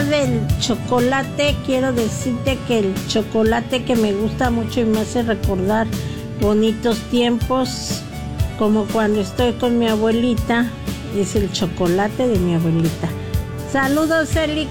del chocolate, quiero decirte que el chocolate que me gusta mucho y me hace recordar bonitos tiempos, como cuando estoy con mi abuelita, es el chocolate de mi abuelita. Saludos, Eli.